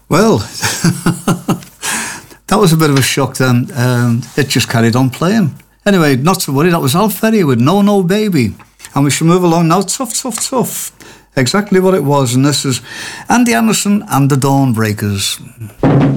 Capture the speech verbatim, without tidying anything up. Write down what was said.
Well, that was a bit of a shock then. Um, it just carried on playing. Anyway, not to worry, that was Al Ferry with No No Baby. And we shall move along now. Tough, tough, tough. Exactly what it was. And this is Andy Anderson and the Dawnbreakers.